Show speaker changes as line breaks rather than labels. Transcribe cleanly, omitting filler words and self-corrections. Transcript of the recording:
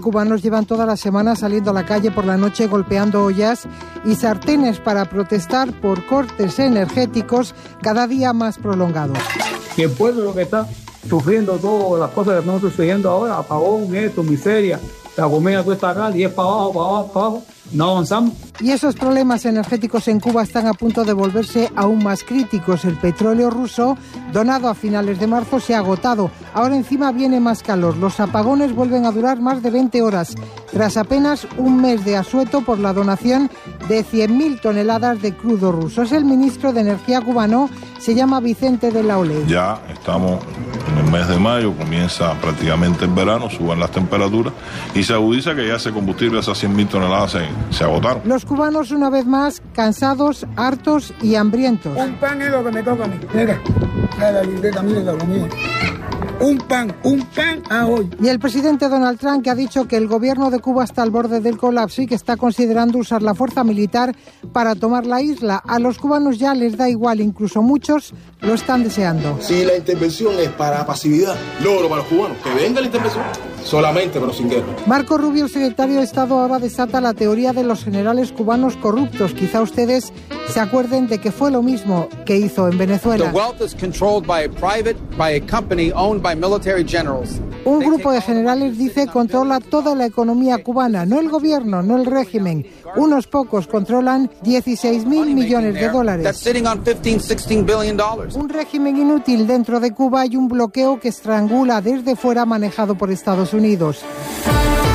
cubanos llevan toda la semana saliendo a la calle por la noche golpeando ollas y sartenes para protestar por cortes energéticos cada día más prolongados.
Y el pueblo lo que está sufriendo todas las cosas que estamos sucediendo ahora, apagón, esto, miseria, la comida cuesta acá y es para abajo, para abajo, para abajo. No avanzamos.
Y esos problemas energéticos en Cuba están a punto de volverse aún más críticos. El petróleo ruso, donado a finales de marzo, se ha agotado. Ahora encima viene más calor. Los apagones vuelven a durar más de 20 horas, tras apenas un mes de asueto por la donación de 100.000 toneladas de crudo ruso. Es el ministro de Energía cubano, se llama Vicente de la Ole.
Ya estamos en el mes de mayo, comienza prácticamente el verano, suben las temperaturas y se agudiza que ya ese combustible, esas 100.000 toneladas se agotaron.
Los cubanos, una vez más, cansados, hartos y hambrientos.
Un pan es lo que me toca a mí. Mira, la libreta mía, la comida. Un pan hoy.
Y el presidente Donald Trump, que ha dicho que el gobierno de Cuba está al borde del colapso y que está considerando usar la fuerza militar para tomar la isla. A los cubanos ya les da igual, incluso muchos lo están deseando.
Si la intervención es para pasividad, logro para los cubanos, que venga la intervención, solamente, pero sin guerra.
Marco Rubio, el secretario de Estado, ahora desata la teoría de los generales cubanos corruptos. Quizá ustedes se acuerden de que fue lo mismo que hizo en Venezuela. Un grupo de generales, dice, controla toda la economía cubana, no el gobierno, no el régimen. Unos pocos controlan 16.000 millones de dólares. Un régimen inútil dentro de Cuba y un bloqueo que estrangula desde fuera manejado por Estados Unidos.